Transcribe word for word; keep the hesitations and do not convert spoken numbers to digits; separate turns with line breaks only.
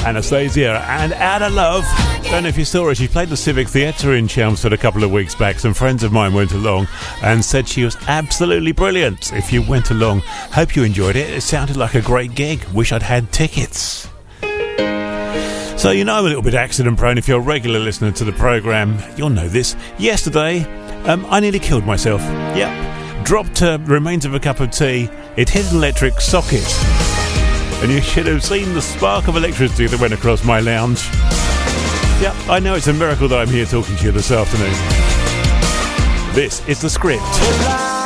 Anastasia and Out of Love. Don't know if you saw her. She played the Civic Theatre in Chelmsford a couple of weeks back. Some friends of mine went along and said she was absolutely brilliant. If you went along, hope you enjoyed it. It sounded like a great gig. Wish I'd had tickets. So you know I'm a little bit accident prone. If you're a regular listener to the programme, you'll know this. Yesterday, um, I nearly killed myself. Yep. Dropped uh, remains of a cup of tea. It hit an electric socket. And you should have seen the spark of electricity that went across my lounge. Yep, I know it's a miracle that I'm here talking to you this afternoon. This is The Script.